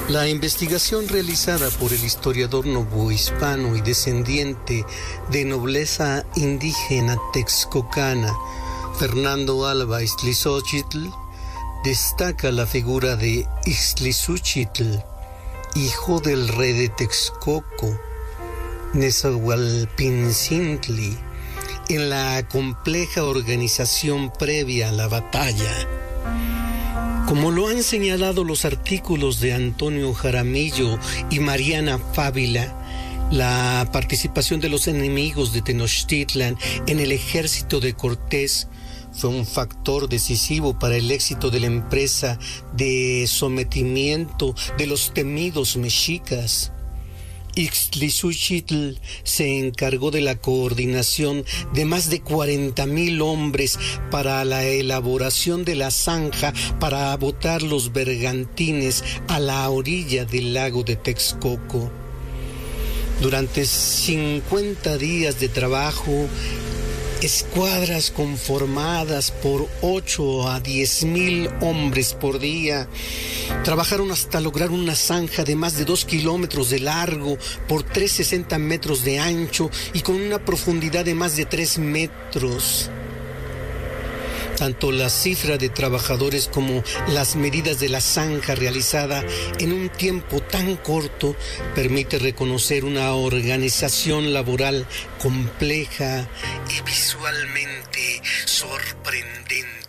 La investigación realizada por el historiador novohispano y descendiente de nobleza indígena texcocana, Fernando Alba Ixtlilxóchitl, destaca la figura de Ixtlilxóchitl, hijo del rey de Texcoco, Nezahualpinzintli, en la compleja organización previa a la batalla. Como lo han señalado los artículos de Antonio Jaramillo y Mariana Fávila, la participación de los enemigos de Tenochtitlan en el ejército de Cortés fue un factor decisivo para el éxito de la empresa de sometimiento de los temidos mexicas. Ixtlilxóchitl se encargó de la coordinación de más de 40,000 hombres para la elaboración de la zanja para botar los bergantines a la orilla del lago de Texcoco. Durante 50 días de trabajo, escuadras conformadas por 8 a 10,000 hombres por día trabajaron hasta lograr una zanja de más de 2 kilómetros de largo por 360 metros de ancho y con una profundidad de más de 3 metros. Tanto la cifra de trabajadores como las medidas de la zanja realizada en un tiempo tan corto permite reconocer una organización laboral compleja y visualmente sorprendente.